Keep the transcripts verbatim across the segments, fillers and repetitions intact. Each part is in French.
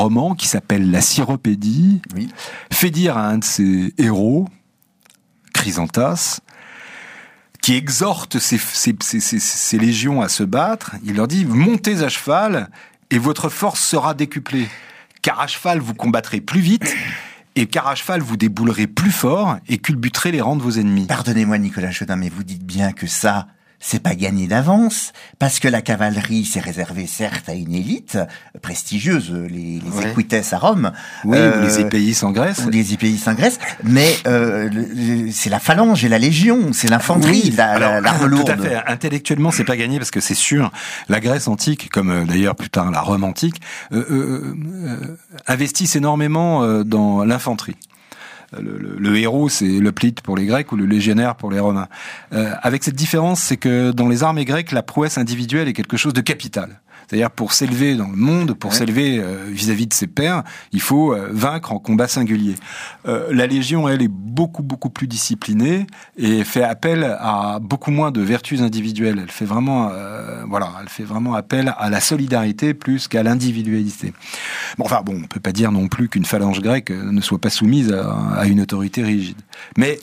roman qui s'appelle La Cyropédie, oui. fait dire à un de ses héros, Chrysantas, qui exhorte ses, ses, ses, ses, ses légions à se battre. Il leur dit « Montez à cheval et votre force sera décuplée. Car à cheval, vous combattrez plus vite et car à cheval, vous déboulerez plus fort et culbuterez les rangs de vos ennemis. » Pardonnez-moi, Nicolas Chaudin, mais vous dites bien que ça, c'est pas gagné d'avance, parce que la cavalerie s'est réservée certes à une élite prestigieuse, les, les ouais. Equites à Rome, oui, euh, ou les épéistes en Grèce, ou les épéistes en Grèce, mais euh, le, c'est la phalange et la légion, c'est l'infanterie, oui. la, Alors, l'arme lourde. Tout à fait. Intellectuellement, c'est pas gagné parce que c'est sûr, la Grèce antique, comme euh, d'ailleurs plus tard la Rome antique, euh, euh, euh, investissent énormément euh, dans l'infanterie. Le, le, le héros, c'est le plite pour les Grecs ou le légionnaire pour les Romains. Euh, avec cette différence, c'est que dans les armées grecques, la prouesse individuelle est quelque chose de capital. C'est-à-dire, pour s'élever dans le monde, pour ouais. s'élever euh, vis-à-vis de ses pairs, il faut euh, vaincre en combat singulier. Euh, la Légion, elle, est beaucoup, beaucoup plus disciplinée et fait appel à beaucoup moins de vertus individuelles. Elle fait vraiment, euh, voilà, elle fait vraiment appel à la solidarité plus qu'à l'individualité. Bon, enfin, bon, on peut pas dire non plus qu'une phalange grecque ne soit pas soumise à, à une autorité rigide. Mais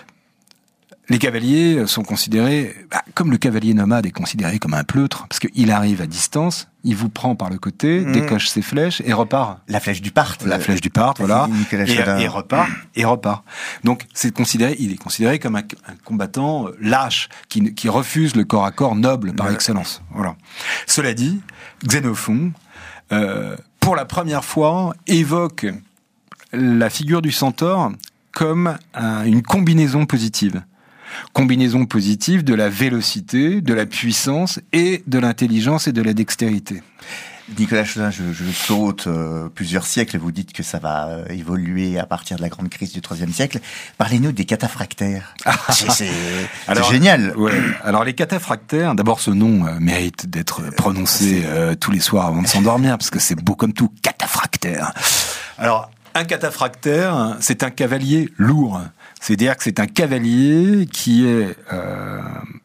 les cavaliers sont considérés, bah, comme le cavalier nomade est considéré comme un pleutre, parce qu'il arrive à distance, il vous prend par le côté, mmh. décoche ses flèches et repart. La flèche du Parthe. La flèche du Parthe, voilà. Et, et repart, et repart. Donc, c'est considéré, il est considéré comme un, un combattant lâche, qui, qui refuse le corps à corps noble par ouais. excellence. Voilà. Cela dit, Xénophon, euh, pour la première fois, évoque la figure du centaure comme un, une combinaison positive. Combinaison positive de la vélocité, de la puissance et de l'intelligence et de la dextérité. Nicolas Chaudin, je, je saute euh, plusieurs siècles, vous dites que ça va euh, évoluer à partir de la grande crise du troisième siècle. Parlez-nous des cataphractaires. c'est, c'est, alors, c'est génial. Ouais. Alors les cataphractaires, d'abord ce nom euh, mérite d'être prononcé euh, tous les soirs avant de s'endormir, parce que c'est beau comme tout, cataphractaire. Alors, un cataphractaire, c'est un cavalier lourd. C'est-à-dire que c'est un cavalier qui est euh,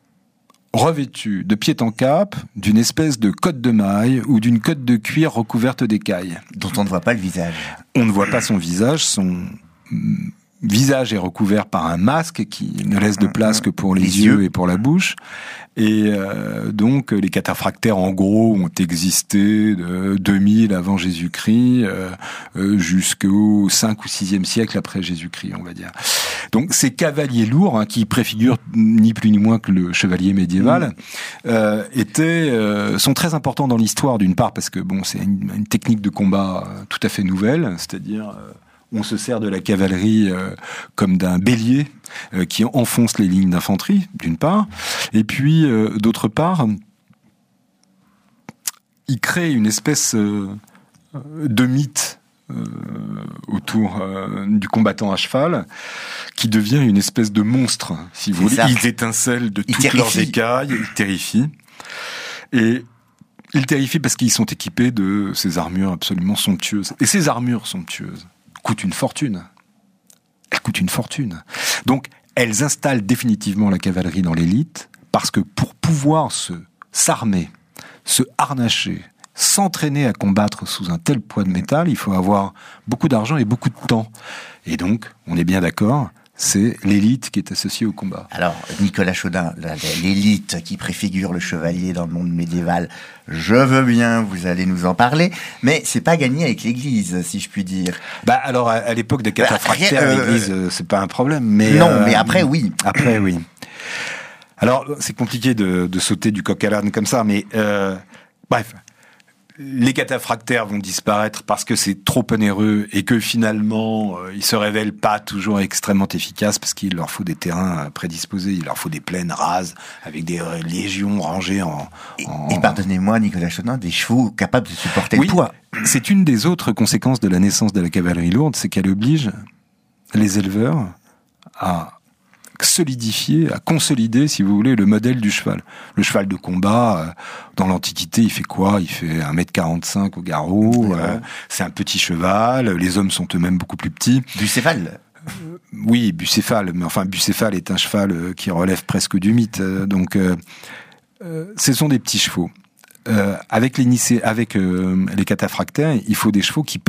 revêtu de pied en cap d'une espèce de cotte de maille ou d'une cotte de cuir recouverte d'écailles. Dont on ne voit pas le visage. On ne voit pas son visage, son visage est recouvert par un masque qui ne laisse de place que pour les, les yeux, yeux et pour la bouche. Et euh, donc les cataphractaires en gros ont existé de deux mille avant Jésus-Christ euh, euh, jusqu'au cinq ou sixième siècle après Jésus-Christ, on va dire. Donc ces cavaliers lourds, hein, qui préfigurent ni plus ni moins que le chevalier médiéval, mmh. euh, étaient euh, sont très importants dans l'histoire, d'une part parce que bon, c'est une, une technique de combat tout à fait nouvelle, c'est-à-dire euh, on se sert de la cavalerie euh, comme d'un bélier euh, qui enfonce les lignes d'infanterie, d'une part. Et puis, euh, d'autre part, il crée une espèce euh, de mythe euh, autour euh, du combattant à cheval qui devient une espèce de monstre, si vous voulez. Ils étincellent de il toutes terrifie. leurs écailles, ils terrifient. Et ils terrifient parce qu'ils sont équipés de ces armures absolument somptueuses. Et ces armures somptueuses coûtent une fortune. Elles coûtent une fortune. Donc, elles installent définitivement la cavalerie dans l'élite, parce que pour pouvoir se s'armer, se harnacher, s'entraîner à combattre sous un tel poids de métal, il faut avoir beaucoup d'argent et beaucoup de temps. Et donc, on est bien d'accord, c'est l'élite qui est associée au combat. Alors, Nicolas Chaudin, l'élite qui préfigure le chevalier dans le monde médiéval, je veux bien, vous allez nous en parler, mais c'est pas gagné avec l'Église, si je puis dire. Bah alors, à, à l'époque des cataphractaires, euh, l'Église, euh, c'est pas un problème. Mais non, euh, mais après, oui. Après, oui. Alors, c'est compliqué de, de sauter du coq à l'âne comme ça, mais euh, bref. Les cataphractaires vont disparaître parce que c'est trop onéreux et que finalement euh, ils se révèlent pas toujours extrêmement efficaces parce qu'il leur faut des terrains prédisposés, il leur faut des plaines rases avec des euh, légions rangées en... en... Et, et pardonnez-moi Nicolas Chaudin, des chevaux capables de supporter oui, le poids. C'est une des autres conséquences de la naissance de la cavalerie lourde, c'est qu'elle oblige les éleveurs à solidifier, à consolider, si vous voulez, le modèle du cheval. Le cheval de combat, euh, dans l'Antiquité, il fait quoi ? Il fait un mètre quarante-cinq au garrot, ouais. euh, c'est un petit cheval, les hommes sont eux-mêmes beaucoup plus petits. Bucéphale ? euh, Oui, bucéphale, mais enfin, bucéphale est un cheval euh, qui relève presque du mythe, euh, donc euh, euh, ce sont des petits chevaux. Euh, avec les, nicé- avec euh, les cataphractaires, il faut des chevaux qui